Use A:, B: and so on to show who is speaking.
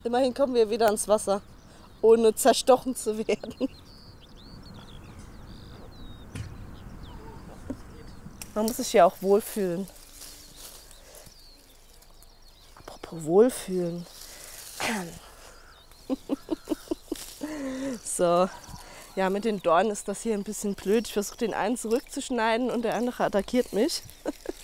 A: Immerhin kommen wir wieder ans Wasser, ohne zerstochen zu werden. Man muss sich ja auch wohlfühlen. Apropos wohlfühlen. So, ja, mit den Dornen ist das hier ein bisschen blöd. Ich versuche den einen zurückzuschneiden und der andere attackiert mich.